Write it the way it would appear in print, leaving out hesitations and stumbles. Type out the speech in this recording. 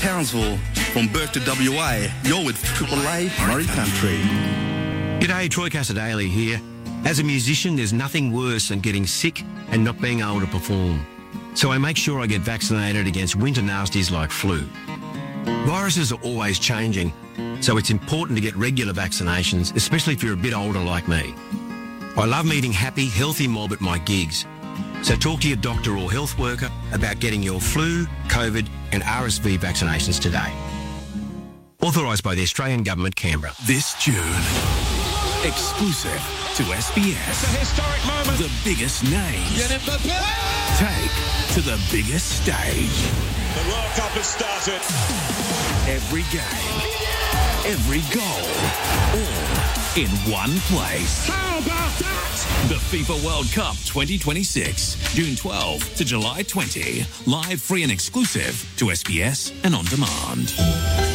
Townsville. From Bourke to WA, you're with Triple A Murray Country. G'day, Troy Casadale here. As a musician, there's nothing worse than getting sick and not being able to perform. So I make sure I get vaccinated against winter nasties like flu. Viruses are always changing, so it's important to get regular vaccinations, especially if you're a bit older like me. I love meeting happy, healthy mob at my gigs. So talk to your doctor or health worker about getting your flu, COVID and RSV vaccinations today. Authorised by the Australian Government, Canberra. This June, exclusive to SBS. It's a historic moment. The biggest names take to the biggest stage. The World Cup has started. Every game, every goal, all in one place. How about that? The FIFA World Cup 2026, June 12 to July 20. Live, free and exclusive to SBS and on demand.